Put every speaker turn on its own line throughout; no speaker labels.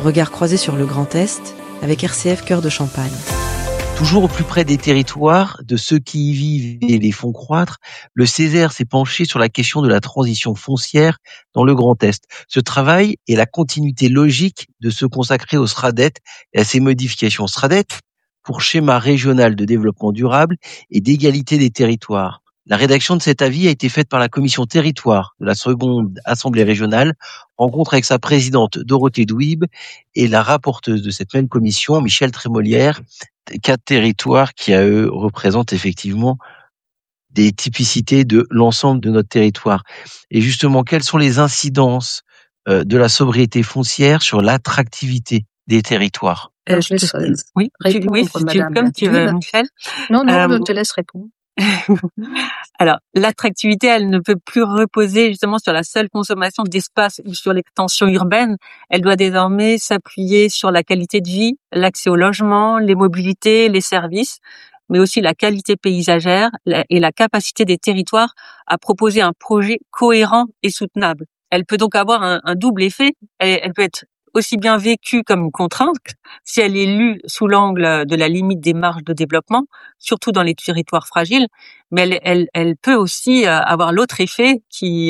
Regard croisé sur le Grand Est avec RCF Cœur de Champagne.
Toujours au plus près des territoires, de ceux qui y vivent et les font croître, le Césaire s'est penché sur la question de la transition foncière dans le Grand Est. Ce travail est la continuité logique de se consacrer au SRADDET et à ses modifications. SRADDET pour schéma régional de développement durable et d'égalité des territoires. La rédaction de cet avis a été faite par la commission territoire de la seconde assemblée régionale, rencontre avec sa présidente Dorothée Douib et la rapporteuse de cette même commission, Michèle Trémolière, 4 territoires qui, à eux, représentent effectivement des typicités de l'ensemble de notre territoire. Et justement, quelles sont les incidences de la sobriété foncière sur l'attractivité des territoires?
Je laisse répondre,
comme tu veux, Michèle.
Non, je te laisse répondre.
Alors, l'attractivité, elle ne peut plus reposer justement sur la seule consommation d'espace ou sur l'extension urbaine. Elle doit désormais s'appuyer sur la qualité de vie, l'accès au logement, les mobilités, les services, mais aussi la qualité paysagère et la capacité des territoires à proposer un projet cohérent et soutenable. Elle peut donc avoir un double effet. Elle peut être aussi bien vécue comme une contrainte, si elle est lue sous l'angle de la limite des marges de développement, surtout dans les territoires fragiles, mais elle peut aussi avoir l'autre effet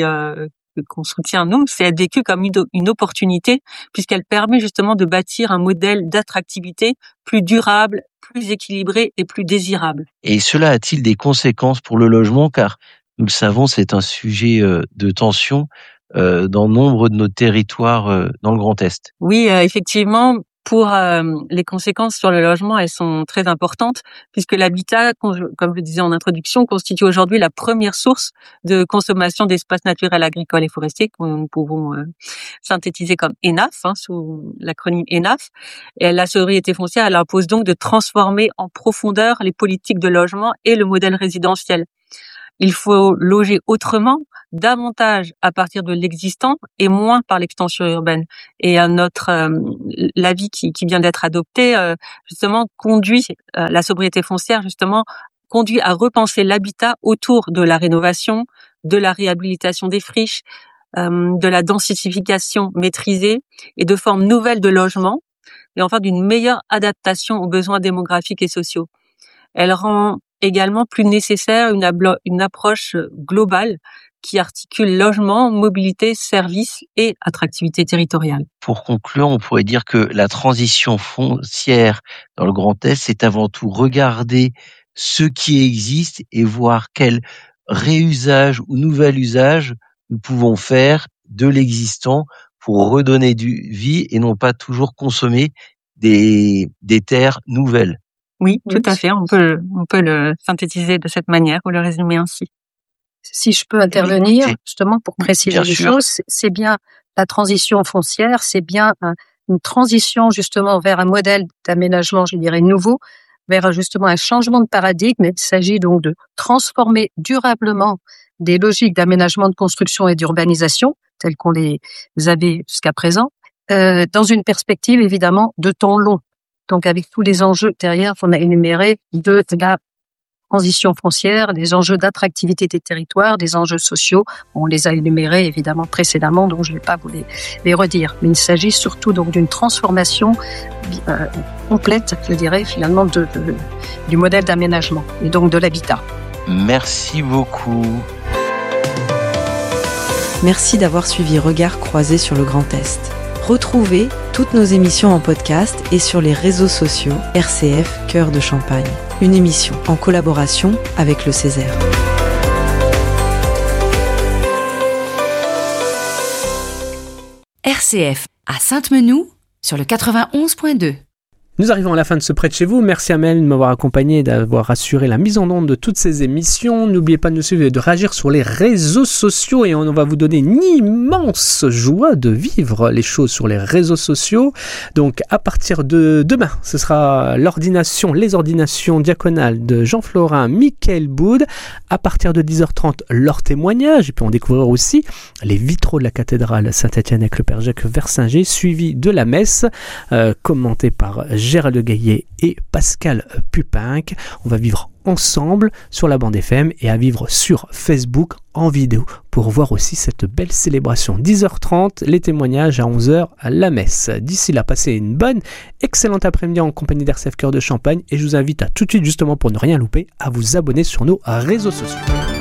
qu'on soutient nous, c'est être vécue comme une opportunité, puisqu'elle permet justement de bâtir un modèle d'attractivité plus durable, plus équilibré et plus désirable.
Et cela a-t-il des conséquences pour le logement? Car nous le savons, c'est un sujet de tension dans nombre de nos territoires dans le Grand Est.
Oui, effectivement, pour les conséquences sur le logement, elles sont très importantes, puisque l'habitat, comme je le disais en introduction, constitue aujourd'hui la première source de consommation d'espaces naturels, agricoles et forestiers, que nous pouvons synthétiser comme ENAF, sous l'acronyme ENAF. Et la sobriété foncière, elle impose donc de transformer en profondeur les politiques de logement et le modèle résidentiel. Il faut loger autrement, davantage à partir de l'existant et moins par l'extension urbaine. Et l'avis qui vient d'être adopté, justement, conduit la sobriété foncière, justement, conduit à repenser l'habitat autour de la rénovation, de la réhabilitation des friches, de la densification maîtrisée et de formes nouvelles de logement, et enfin d'une meilleure adaptation aux besoins démographiques et sociaux. Elle rend également plus nécessaire une approche globale qui articule logement, mobilité, services et attractivité territoriale.
Pour conclure, on pourrait dire que la transition foncière dans le Grand Est, c'est avant tout regarder ce qui existe et voir quel réusage ou nouvel usage nous pouvons faire de l'existant pour redonner du vie et non pas toujours consommer des terres nouvelles.
Oui, tout à fait. On peut le synthétiser de cette manière ou le résumer ainsi.
Si je peux intervenir, justement, pour préciser les choses, c'est bien la transition foncière, c'est bien une transition justement vers un modèle d'aménagement, je dirais, nouveau, vers justement un changement de paradigme. Il s'agit donc de transformer durablement des logiques d'aménagement, de construction et d'urbanisation, telles qu'on les avait jusqu'à présent, dans une perspective évidemment de temps long. Donc, avec tous les enjeux derrière qu'on a énumérés de la transition foncière, des enjeux d'attractivité des territoires, des enjeux sociaux. On les a énumérés évidemment précédemment, donc je ne vais pas vous les redire. Mais il s'agit surtout donc d'une transformation complète, je dirais, finalement, du modèle d'aménagement et donc de l'habitat.
Merci beaucoup.
Merci d'avoir suivi Regard croisé sur le Grand Est. Retrouvez toutes nos émissions en podcast et sur les réseaux sociaux RCF Cœur de Champagne. Une émission en collaboration avec le Césaire.
RCF à Sainte-Menou sur le 91.2.
Nous arrivons à la fin de ce Près de chez vous. Merci Amel de m'avoir accompagné et d'avoir assuré la mise en onde de toutes ces émissions. N'oubliez pas de nous suivre et de réagir sur les réseaux sociaux et on va vous donner une immense joie de vivre les choses sur les réseaux sociaux. Donc à partir de demain, ce sera les ordinations diaconales de Jean Florin, Michael Boud. À partir de 10h30, leur témoignage. Et puis on découvrira aussi les vitraux de la cathédrale Saint-Étienne avec le Père Jacques Versinger, suivi de la messe, commentée par Gérald Gaillet et Pascal Pupinck. On va vivre ensemble sur la bande FM et à vivre sur Facebook en vidéo pour voir aussi cette belle célébration. 10h30, les témoignages à 11h à la messe. D'ici là, passez une bonne, excellente après-midi en compagnie d'RCF Cœur de Champagne et je vous invite à tout de suite, justement pour ne rien louper, à vous abonner sur nos réseaux sociaux.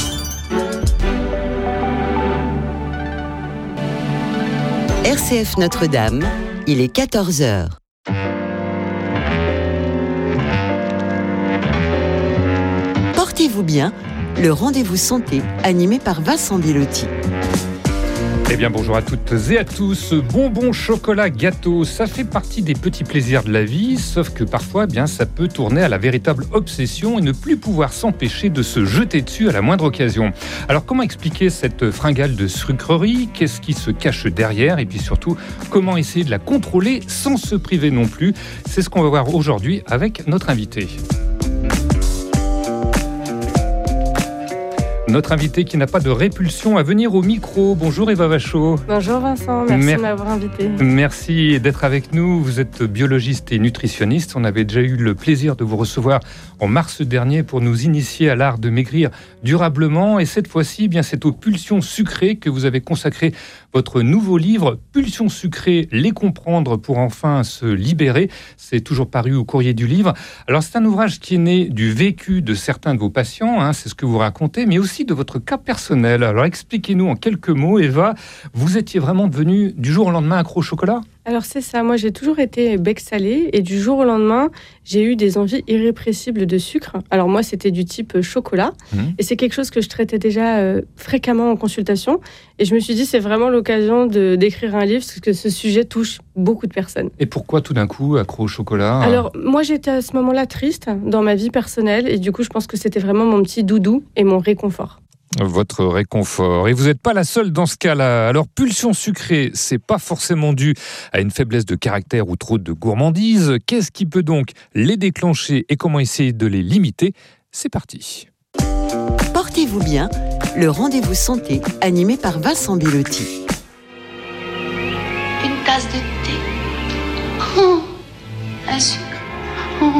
RCF Notre-Dame, il est 14h. Portez-vous bien, le rendez-vous santé animé par Vincent Bilotti.
Eh bien bonjour à toutes et à tous, bonbons, chocolat, gâteaux, ça fait partie des petits plaisirs de la vie, sauf que parfois ça peut tourner à la véritable obsession et ne plus pouvoir s'empêcher de se jeter dessus à la moindre occasion. Alors comment expliquer cette fringale de sucrerie ? Qu'est-ce qui se cache derrière ? Et puis surtout, comment essayer de la contrôler sans se priver non plus ? C'est ce qu'on va voir aujourd'hui avec notre invité. Notre invité qui n'a pas de répulsion à venir au micro. Bonjour Eva Vachot.
Bonjour Vincent, merci de m'avoir invité.
Merci d'être avec nous. Vous êtes biologiste et nutritionniste. On avait déjà eu le plaisir de vous recevoir en mars dernier pour nous initier à l'art de maigrir durablement. Et cette fois-ci, c'est aux pulsions sucrées que vous avez consacré votre nouveau livre, Pulsions sucrées, les comprendre pour enfin se libérer. C'est toujours paru au Courrier du Livre. Alors c'est un ouvrage qui est né du vécu de certains de vos patients, c'est ce que vous racontez, mais aussi de votre cas personnel. Alors expliquez-nous en quelques mots, Eva, vous étiez vraiment devenue du jour au lendemain accro au chocolat ?
Alors c'est ça, moi j'ai toujours été bec salé et du jour au lendemain, j'ai eu des envies irrépressibles de sucre. Alors moi c'était du type chocolat et c'est quelque chose que je traitais déjà fréquemment en consultation et je me suis dit c'est vraiment l'occasion d'écrire un livre parce que ce sujet touche beaucoup de personnes.
Et pourquoi tout d'un coup accro au chocolat ?
Alors moi j'étais à ce moment-là triste dans ma vie personnelle et du coup je pense que c'était vraiment mon petit doudou et mon réconfort.
Votre réconfort. Et vous n'êtes pas la seule dans ce cas-là. Alors, pulsions sucrées, c'est pas forcément dû à une faiblesse de caractère ou trop de gourmandise. Qu'est-ce qui peut donc les déclencher et comment essayer de les limiter ? C'est parti.
Portez-vous bien, le rendez-vous santé animé par Vincent Bilotti.
Une tasse de thé. Un sucre.